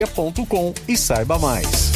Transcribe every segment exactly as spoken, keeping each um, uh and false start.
ponto com e saiba mais.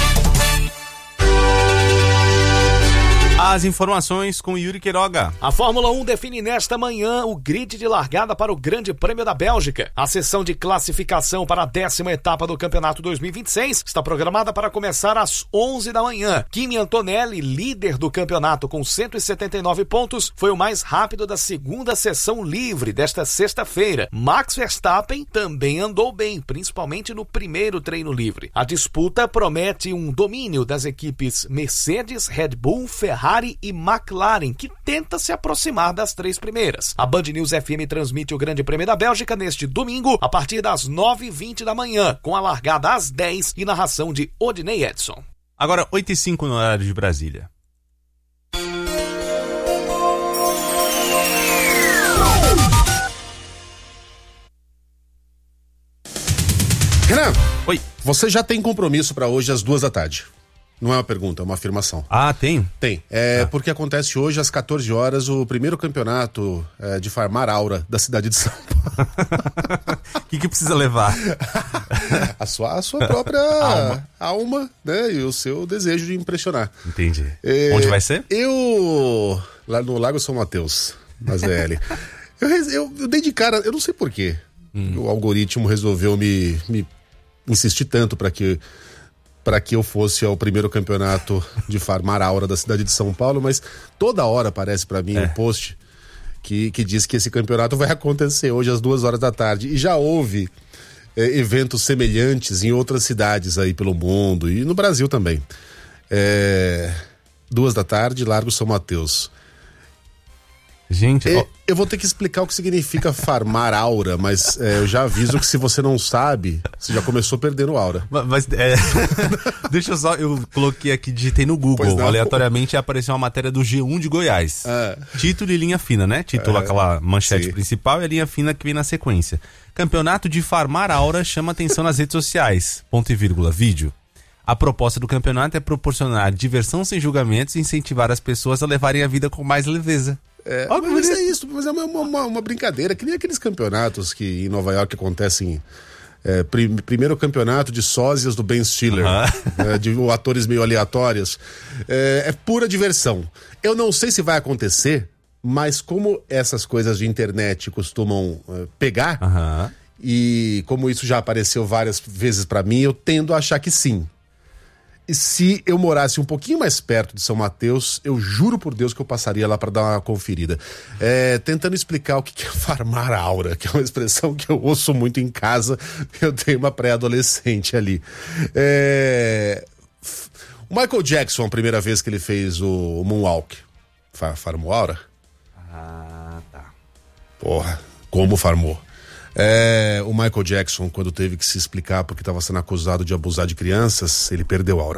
As informações com Yuri Queiroga. A Fórmula um define nesta manhã o grid de largada para o Grande Prêmio da Bélgica. A sessão de classificação para a décima etapa do Campeonato dois mil e vinte e seis está programada para começar às onze da manhã. Kimi Antonelli, líder do campeonato com cento e setenta e nove pontos, foi o mais rápido da segunda sessão livre desta sexta-feira. Max Verstappen também andou bem, principalmente no primeiro treino livre. A disputa promete um domínio das equipes Mercedes, Red Bull, Ferrari e McLaren, que tenta se aproximar das três primeiras. A Band News F M transmite o Grande Prêmio da Bélgica neste domingo, a partir das nove e vinte da manhã, com a largada às dez e narração de Odinei Edson. Agora, oito e cinco no horário de Brasília. Renan, oi. Você já tem compromisso para hoje às duas da tarde? Não é uma pergunta, é uma afirmação. Ah, tem? Tem. É ah. porque acontece hoje às quatorze horas o primeiro campeonato é, de Farmar Aura da cidade de São Paulo. O que, que precisa levar? a, sua, a sua própria alma. alma, né? E o seu desejo de impressionar. Entendi. É, onde vai ser? Eu... Lá no Lago São Mateus, na Z L. eu, eu, eu dei de cara, eu não sei porquê. Hum. O algoritmo resolveu me, me insistir tanto para que... para que eu fosse ao primeiro campeonato de Farmar Aura da cidade de São Paulo, mas toda hora aparece para mim é. um post que, que diz que esse campeonato vai acontecer hoje às duas horas da tarde. E já houve é, eventos semelhantes em outras cidades aí pelo mundo e no Brasil também. É, duas da tarde, Largo São Mateus. Gente, é, ó... eu vou ter que explicar o que significa farmar aura, mas é, eu já aviso que se você não sabe, você já começou perdendo aura. Mas, mas é... deixa eu só, eu coloquei aqui, digitei no Google, aleatoriamente apareceu uma matéria do G um de Goiás. Ah. Título e linha fina, né? Título, ah, aquela manchete sim. principal e a linha fina que vem na sequência. Campeonato de farmar aura chama atenção nas redes sociais. Ponto e vírgula, vídeo. A proposta do campeonato é proporcionar diversão sem julgamentos e incentivar as pessoas a levarem a vida com mais leveza. É, oh, mas é isso, mas é uma, uma, uma brincadeira, que nem aqueles campeonatos que em Nova York acontecem. É, prim, primeiro campeonato de sósias do Ben Stiller, uh-huh. é, de atores meio aleatórios. É, é pura diversão. Eu não sei se vai acontecer, mas como essas coisas de internet costumam uh, pegar, uh-huh. e como isso já apareceu várias vezes pra mim, eu tendo a achar que sim. E se eu morasse um pouquinho mais perto de São Mateus, eu juro por Deus que eu passaria lá para dar uma conferida. É, tentando explicar o que é farmar aura, que é uma expressão que eu ouço muito em casa, eu tenho uma pré-adolescente ali. É, o Michael Jackson, a primeira vez que ele fez o Moonwalk, far, farmou aura? Ah, tá. Porra, como farmou? É, o Michael Jackson, quando teve que se explicar porque estava sendo acusado de abusar de crianças, ele perdeu a aura.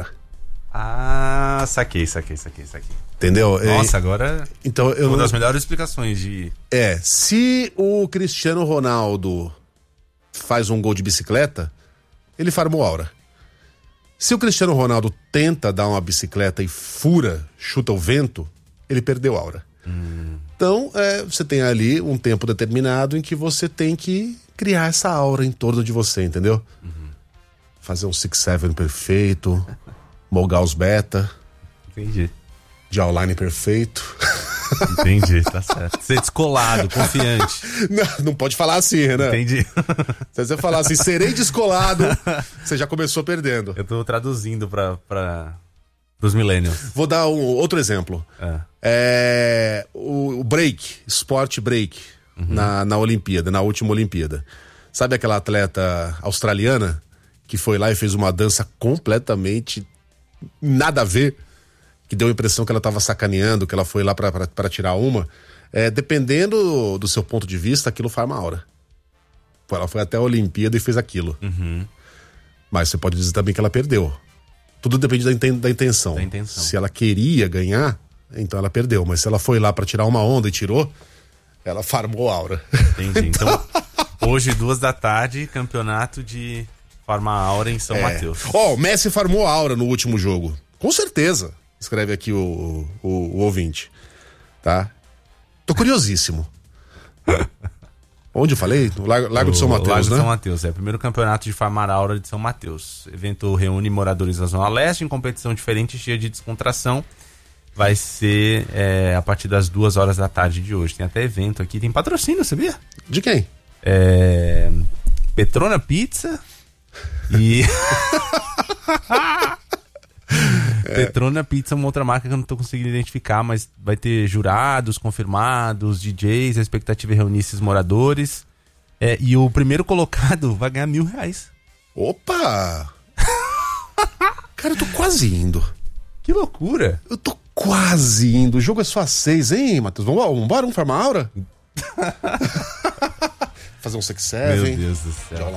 Ah, saquei, saquei, saquei, saquei. Entendeu? Nossa, é, agora então, eu uma não... das melhores explicações de... É, se o Cristiano Ronaldo faz um gol de bicicleta, ele farmou aura. Se o Cristiano Ronaldo tenta dar uma bicicleta e fura, chuta o vento, ele perdeu a aura. Hum. Então, é, você tem ali um tempo determinado em que você tem que criar essa aura em torno de você, entendeu? Uhum. Fazer um six seven perfeito, molgar os beta. Entendi. Jawline perfeito. Entendi, tá certo. Ser descolado, confiante. Não, não pode falar assim, né? Entendi. Se você falar assim, serei descolado, você já começou perdendo. Eu tô traduzindo pra... pra... Pros millennials. Vou dar um outro exemplo. É. É, o, o break, esporte break, uhum. na, na Olimpíada, na última Olimpíada. Sabe aquela atleta australiana que foi lá e fez uma dança completamente nada a ver, que deu a impressão que ela tava sacaneando, que ela foi lá pra, pra, pra tirar uma? É, dependendo do seu ponto de vista, aquilo farma aura. Ela foi até a Olimpíada e fez aquilo. Uhum. Mas você pode dizer também que ela perdeu. Tudo depende da, inten- da intenção. Da intenção. Se ela queria ganhar, então ela perdeu. Mas se ela foi lá pra tirar uma onda e tirou, ela farmou aura. Entendi. Então, hoje, duas da tarde, campeonato de farmar aura em São é. Mateus. Ó, oh, o Messi farmou aura no último jogo. Com certeza. Escreve aqui o, o, o ouvinte. Tá? Tô curiosíssimo. Onde eu falei? No Lago, Lago de São Mateus, Lago né? de São Mateus, é o primeiro campeonato de Famaraura de São Mateus. O evento reúne moradores da Zona Leste em competição diferente e cheia de descontração. Vai ser é, a partir das duas horas da tarde de hoje. Tem até evento aqui, tem patrocínio, sabia? De quem? É... Petrona Pizza e... é. Petrona Pizza é uma outra marca que eu não tô conseguindo identificar, mas vai ter jurados confirmados, D Js, a expectativa é reunir esses moradores. É, e o primeiro colocado vai ganhar mil reais. Opa! Cara, eu tô quase indo. Que loucura! Eu tô quase indo. O jogo é só às seis, hein, Matheus? Vamos embora? Vamos farmar a aura? Fazer um six seven. Meu Deus do céu.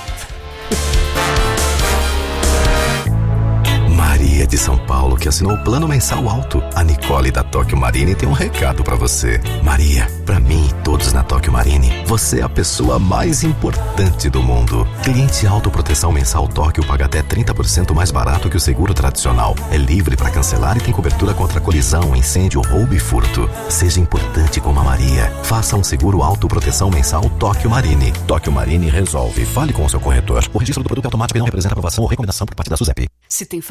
Maria de São Paulo, que assinou o plano mensal alto. A Nicole da Tóquio Marine tem um recado pra você. Maria, pra mim e todos na Tóquio Marine, você é a pessoa mais importante do mundo. Cliente autoproteção mensal Tóquio paga até trinta por cento mais barato que o seguro tradicional. É livre pra cancelar e tem cobertura contra colisão, incêndio, roubo e furto. Seja importante como a Maria. Faça um seguro autoproteção mensal Tóquio Marine. Tóquio Marine resolve. Fale com o seu corretor. O registro do produto é automático e não representa aprovação ou recomendação por parte da SUSEP. Se tem